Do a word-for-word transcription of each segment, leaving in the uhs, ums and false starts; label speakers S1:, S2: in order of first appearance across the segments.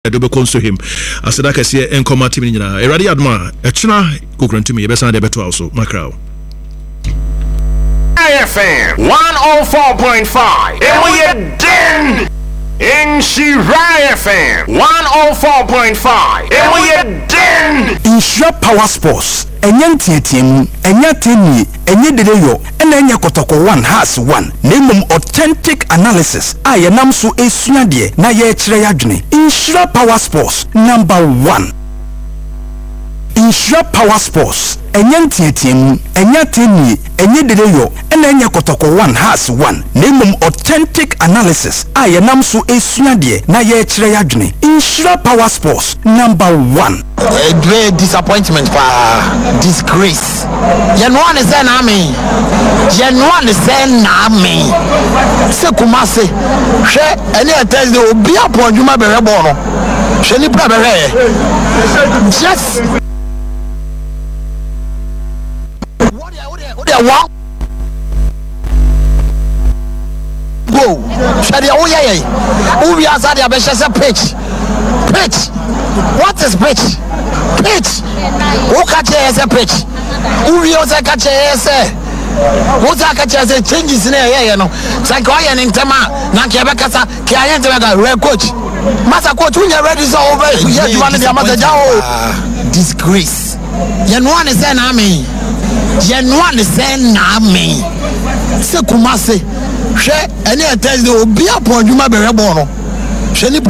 S1: do conso him as that I see en comma team nyina erade adma e chena kokrantum ye besa de beto also macro
S2: F M one oh four point five and we are den in Shirai F M one oh four point five and we are den
S3: in Shop Power Sports enyantiatim enyateni enyedeyo ena enya kotoko one has one nemum authentic analysis aye nam so esuade na ye kire yadwene Insure Power Sports number one. Insure Power Sports enyantiatim enyateni enyedeyo ena enya kotoko one has one nemum authentic analysis aye nam so esuade na ye kire yadwene Insure Power Sports number one.
S4: A great disappointment for disgrace. You know what I'm saying, I mean? You know what I'm saying, I mean? Se kumase, she any attest the be upon you, my baby bono. She ni problem. Just what they what they want. Go. She the oh yeah yeah. Who we are sad? I say pitch, pitch. What is pitch? Pitch. Who catch a pitch? Who you say catch a What's a catch as a changes in a you know? Sankoyan in Tama, Nakiabakasa, Kian red coach. Master coach, when you're ready, so over. You want to mother disgrace. You know what I'm saying, I mean? You know what I'm saying, I mean? Sekumase, she any attest will be upon you, my baby bono. She need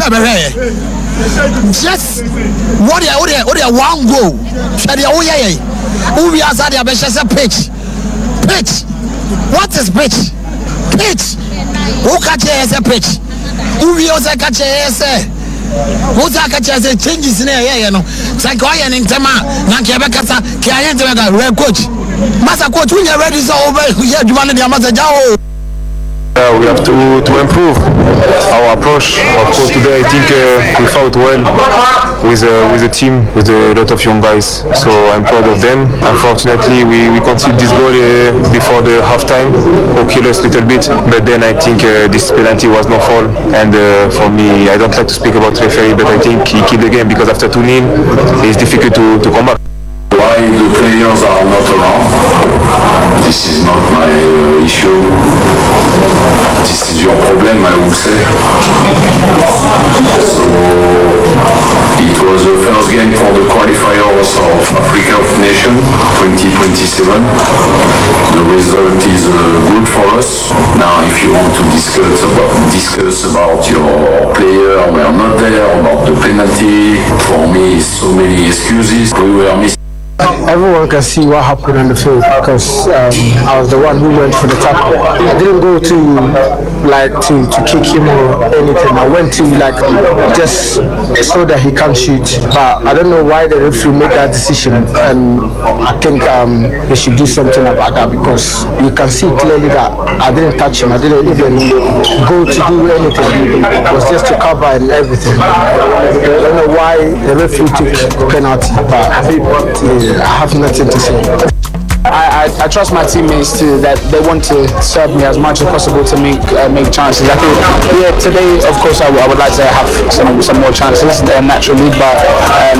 S4: just what they what they what they one go. Shadi oh yeah yeah. Who we are sad ya say pitch. Pitch. What is pitch? Pitch. Who catch a pitch? Who we also catch a Who's that catch as changes in here, you know? Sankoyan in Tama, Nakiabakasa, Kian red coach. Master coach, when you're ready, so over here, you want to the Jao.
S5: Uh, we have to, to improve our approach. Of course, today I think uh, we fought well with uh, with the team, with a lot of young guys. So I'm proud of them. Unfortunately, we, we conceded this goal uh, before the halftime, who killed us a little bit. But then I think uh, this penalty was no foul. And uh, for me, I don't like to speak about referee, but I think he killed the game because after two nil, it's difficult to, to come back.
S6: Why the players are not around? This is not my uh, issue. This is your problem, I would say. So it was the first game for the qualifiers of Africa of Nations twenty twenty-seven. The result is uh, good for us. Now, if you want to discuss about discuss about your player, we are not there, about the penalty. For me, so many excuses. We were missing.
S7: Everyone can see what happened on the field because um, I was the one who went for the tackle. I didn't go to like to, to kick him or anything. I went to like just so that he can't shoot. But I don't know why the referee made that decision, and I think um, they should do something about that because you can see clearly that I didn't touch him. I didn't even go to do anything. It was just to cover and everything. I don't know why the referee took penalty, but I think uh, I have nothing to say.
S8: I, I, I trust my teammates too that they want to serve me as much as possible to make uh, make chances. I think yeah today of course I, w- I would like to have some some more chances. They're natural lead, but um,